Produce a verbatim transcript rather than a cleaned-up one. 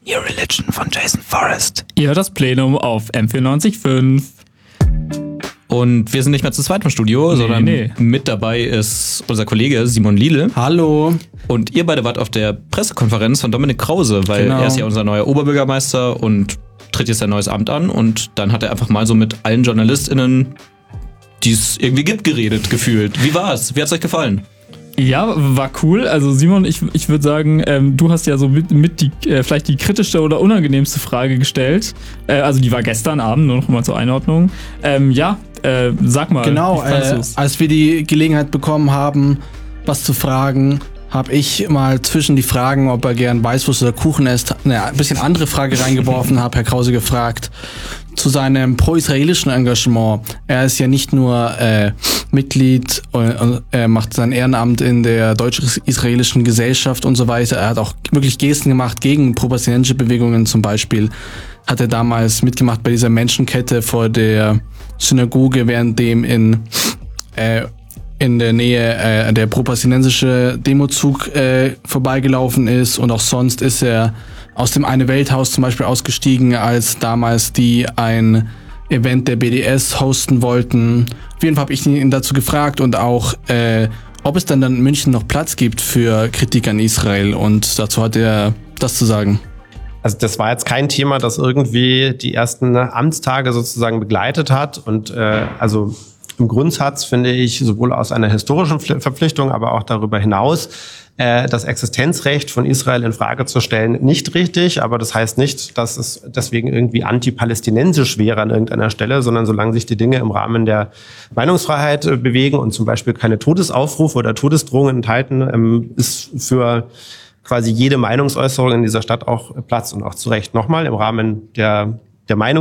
New Religion von Jason Forrest. Ihr hört das Plenum auf M vierundneunzig Komma fünf. Und wir sind nicht mehr zu zweit im Studio, nee, sondern nee. mit dabei ist unser Kollege Simon Liele. Hallo. Und ihr beide wart auf der Pressekonferenz von Dominik Krause, weil genau. er ist ja unser neuer Oberbürgermeister und tritt jetzt sein neues Amt an. Und dann hat er einfach mal so mit allen JournalistInnen, die es irgendwie gibt, geredet, gefühlt. Wie war's? Wie hat's euch gefallen? Ja, war cool. Also Simon, ich, ich würde sagen, ähm, du hast ja so mit, mit die äh, vielleicht die kritischste oder unangenehmste Frage gestellt. Äh, also die war gestern Abend, nur noch mal zur Einordnung. Ähm, ja, äh, sag mal. Genau, äh, als wir die Gelegenheit bekommen haben, was zu fragen, habe ich mal zwischen die Fragen, ob er gern Weißwurst oder Kuchen isst, eine ein bisschen andere Frage reingeworfen, habe Herr Krause gefragt zu seinem pro-israelischen Engagement. Er ist ja nicht nur äh, Mitglied, und er macht sein Ehrenamt in der deutsch-israelischen Gesellschaft und so weiter. Er hat auch wirklich Gesten gemacht gegen pro-palästinensische Bewegungen. Zum Beispiel hat er damals mitgemacht bei dieser Menschenkette vor der Synagoge, während dem in äh, in der Nähe äh, der pro-palästinensische Demozug äh, vorbeigelaufen ist, und auch sonst ist er aus dem Eine-Welt-Haus zum Beispiel ausgestiegen, als damals die ein Event der B D S hosten wollten. Auf jeden Fall habe ich ihn dazu gefragt und auch, äh, ob es dann, dann in München noch Platz gibt für Kritik an Israel, und dazu hat er das zu sagen. Also das war jetzt kein Thema, das irgendwie die ersten Amtstage sozusagen begleitet hat, und äh, also im Grundsatz finde ich sowohl aus einer historischen Verpflichtung, aber auch darüber hinaus äh, das Existenzrecht von Israel in Frage zu stellen nicht richtig. Aber das heißt nicht, dass es deswegen irgendwie anti-palästinensisch wäre an irgendeiner Stelle, sondern solange sich die Dinge im Rahmen der Meinungsfreiheit äh, bewegen und zum Beispiel keine Todesaufrufe oder Todesdrohungen enthalten, ähm, ist für quasi jede Meinungsäußerung in dieser Stadt auch Platz, und auch zu Recht. Nochmal im Rahmen der der Meinung